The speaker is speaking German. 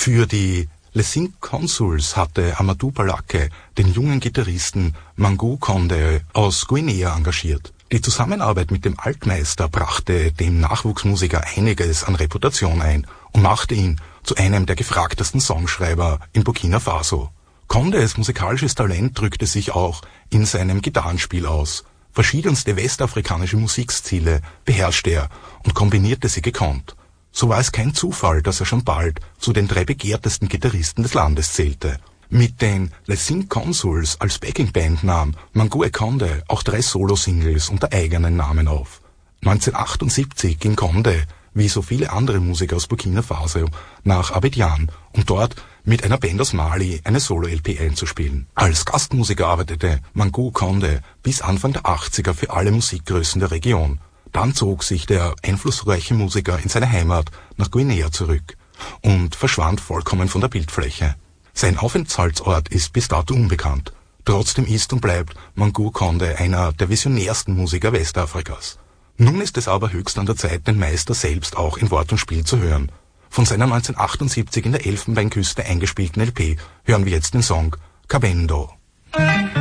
Für die Les Cinq Consuls hatte Amadou Balake den jungen Gitarristen Mangou Condé aus Guinea engagiert. Die Zusammenarbeit mit dem Altmeister brachte dem Nachwuchsmusiker einiges an Reputation ein und machte ihn zu einem der gefragtesten Songschreiber in Burkina Faso. Condés musikalisches Talent drückte sich auch in seinem Gitarrenspiel aus. Verschiedenste westafrikanische Musikstile beherrschte er und kombinierte sie gekonnt. So war es kein Zufall, dass er schon bald zu den 3 begehrtesten Gitarristen des Landes zählte. Mit den Les Cinq Consuls als Backingband nahm Mangou Condé auch 3 Solo-Singles unter eigenen Namen auf. 1978 ging Condé, wie so viele andere Musiker aus Burkina Faso, nach Abidjan, um dort mit einer Band aus Mali eine Solo-LP einzuspielen. Als Gastmusiker arbeitete Mangou Condé bis Anfang der 80er für alle Musikgrößen der Region. Dann zog sich der einflussreiche Musiker in seine Heimat nach Guinea zurück und verschwand vollkommen von der Bildfläche. Sein Aufenthaltsort ist bis dato unbekannt. Trotzdem ist und bleibt Mangou Condé einer der visionärsten Musiker Westafrikas. Nun ist es aber höchst an der Zeit, den Meister selbst auch in Wort und Spiel zu hören. Von seiner 1978 in der Elfenbeinküste eingespielten LP hören wir jetzt den Song Kabendo.